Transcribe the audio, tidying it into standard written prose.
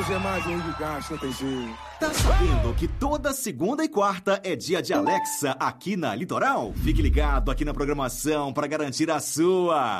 Vamos ver mais um de caixa, TG. Tá sabendo que toda segunda e quarta é dia de Alexa aqui na Litoral? Fique ligado aqui na programação para garantir a sua.